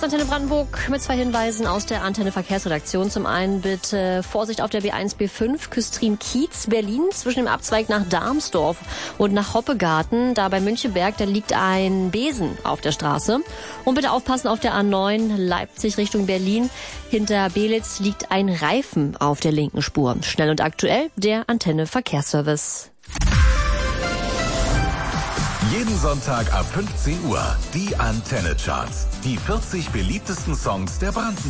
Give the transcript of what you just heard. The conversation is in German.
Antenne Brandenburg mit 2 Hinweisen aus der Antenne Verkehrsredaktion. Zum einen bitte Vorsicht auf der B1 B5 Küstrin-Kiez Berlin zwischen dem Abzweig nach Darmsdorf und nach Hoppegarten. Da bei Münchenberg, da liegt ein Besen auf der Straße. Und bitte aufpassen auf der A9 Leipzig Richtung Berlin. Hinter Belitz liegt ein Reifen auf der linken Spur. Schnell und aktuell der Antenne Verkehrsservice. Jeden Sonntag ab 15 Uhr die Antenne Charts. Die 40 beliebtesten Songs der Brandenburg.